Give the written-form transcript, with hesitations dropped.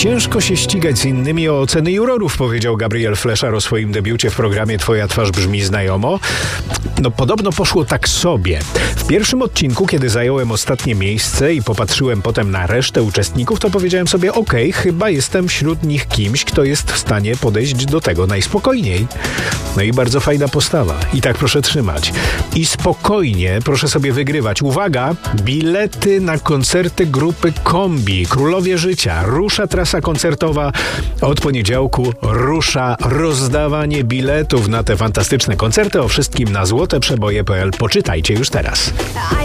Ciężko się ścigać z innymi o oceny jurorów, powiedział Gabriel Fleszar o swoim debiucie w programie Twoja twarz brzmi znajomo. No podobno poszło tak sobie. W pierwszym odcinku, kiedy zająłem ostatnie miejsce i popatrzyłem potem na resztę uczestników, to powiedziałem sobie, okej, chyba jestem wśród nich kimś, kto jest w stanie podejść do tego najspokojniej. No i bardzo fajna postawa. I tak proszę trzymać. I spokojnie proszę sobie wygrywać. Uwaga! Bilety na koncerty grupy Kombi, Królowie Życia. Rusza trasa koncertowa. Od poniedziałku rusza rozdawanie biletów na te fantastyczne koncerty. O wszystkim na złoteprzeboje.pl. Poczytajcie już teraz.